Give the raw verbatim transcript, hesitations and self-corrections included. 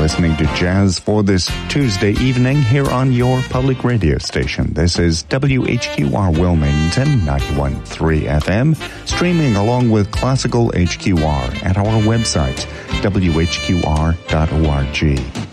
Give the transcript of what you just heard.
listening to Jazz for this Tuesday evening here on your public radio station. This is W H Q R Wilmington, ninety-one point three F M, streaming along with Classical H Q R at our website, W H Q R dot org.